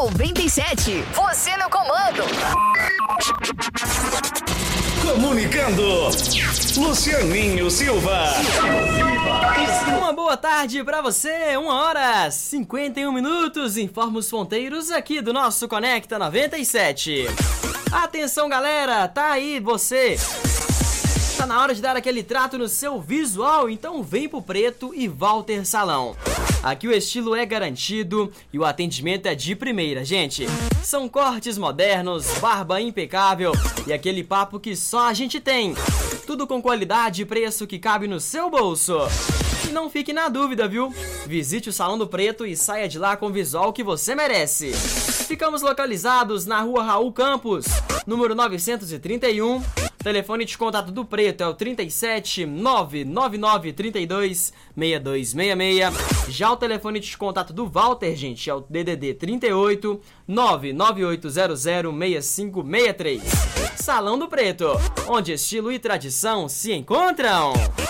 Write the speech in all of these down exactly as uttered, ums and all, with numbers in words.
noventa e sete. Você no comando. Comunicando, Lucianinho Silva. Uma boa tarde pra você, uma hora cinquenta e um minutos, informa os ponteiros aqui do nosso Conecta noventa e sete. Atenção galera, tá aí você. Tá na hora de dar aquele trato no seu visual, então vem pro Preto e Walter Salão. Aqui o estilo é garantido e o atendimento é de primeira, gente. São cortes modernos, barba impecável e aquele papo que só a gente tem. Tudo com qualidade e preço que cabe no seu bolso. E não fique na dúvida, viu? Visite o Salão do Preto e saia de lá com o visual que você merece. Ficamos localizados na rua Raul Campos, número novecentos e trinta e um. Telefone de contato do Preto é o trinta e sete, nove nove nove, trinta e dois, sessenta e dois sessenta e seis. Já o telefone de contato do Walter, gente, é o D D D trinta e oito, nove nove oito zero zero, seis cinco seis três. Salão do Preto, onde estilo e tradição se encontram.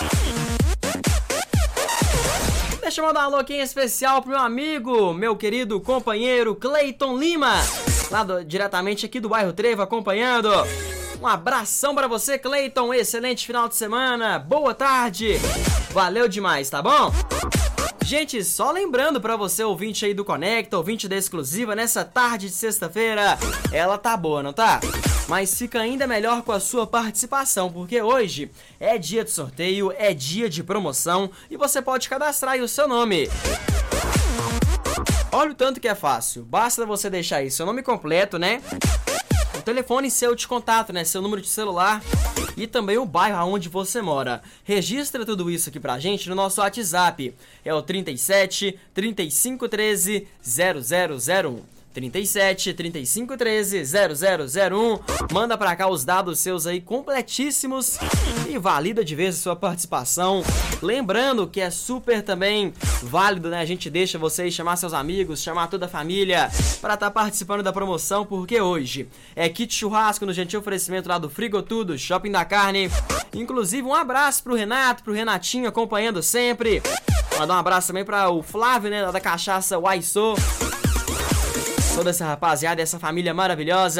Deixa eu mandar um alô aqui em especial pro meu amigo, meu querido companheiro Cleiton Lima, lá do, diretamente aqui do bairro Trevo, acompanhando. Um abração pra você, Cleiton, excelente final de semana, boa tarde, valeu demais, tá bom? Gente, só lembrando pra você, ouvinte aí do Conecta, ouvinte da Exclusiva, nessa tarde de sexta-feira, ela tá boa, não tá? Mas fica ainda melhor com a sua participação, porque hoje é dia de sorteio, é dia de promoção e você pode cadastrar aí o seu nome. Olha o tanto que é fácil, basta você deixar aí seu nome completo, né? O telefone seu de contato, né? Seu número de celular e também o bairro aonde você mora. Registra tudo isso aqui pra gente no nosso WhatsApp. É o trinta e sete, trinta e cinco treze, zero zero zero um. trinta e sete, trinta e cinco treze, zero zero zero um. Manda pra cá os dados seus aí completíssimos e valida de vez a sua participação. Lembrando que é super também válido, né? A gente deixa vocês chamar seus amigos, chamar toda a família pra estar tá participando da promoção, porque hoje é kit churrasco no gentil oferecimento lá do Frigotudo, Shopping da Carne. Inclusive um abraço pro Renato, pro Renatinho acompanhando sempre. Mandar um abraço também pra o Flávio, né? Da Cachaça Uaiçô. Toda essa rapaziada, essa família maravilhosa,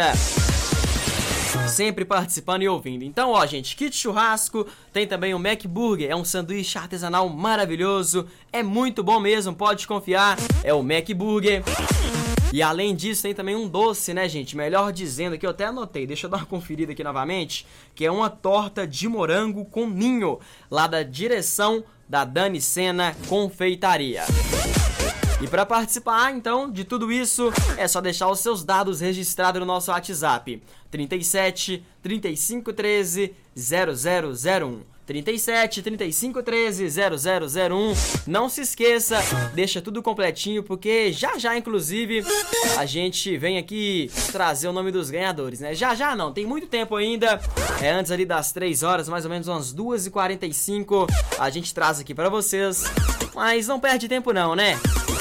sempre participando e ouvindo. Então, ó, gente, kit churrasco, tem também o Mac Burger, é um sanduíche artesanal maravilhoso, é muito bom mesmo, pode confiar, é o Mac Burger. E além disso, tem também um doce, né, gente? Melhor dizendo, que eu até anotei, deixa eu dar uma conferida aqui novamente, que é uma torta de morango com ninho, lá da direção da Dani Sena Confeitaria. E para participar, então, de tudo isso, é só deixar os seus dados registrados no nosso WhatsApp. trinta e sete, trinta e cinco treze, zero zero zero um. trinta e sete, trinta e cinco treze, zero zero zero um. Não se esqueça, deixa tudo completinho, porque já já, inclusive, a gente vem aqui trazer o nome dos ganhadores, né? Já já não, tem muito tempo ainda. É antes ali das três horas, mais ou menos umas duas e quarenta e cinco. A gente traz aqui para vocês. Mas não perde tempo não, né?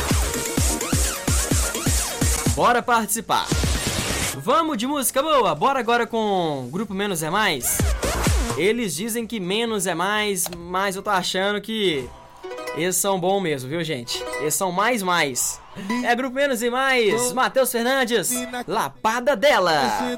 Bora participar. Vamos de música boa. Bora agora com o grupo Menos é Mais. Eles dizem que menos é mais, mas eu tô achando que eles são bons mesmo, viu, gente? Eles são mais mais. É grupo Menos e Mais. Matheus Fernandes, Lapada dela.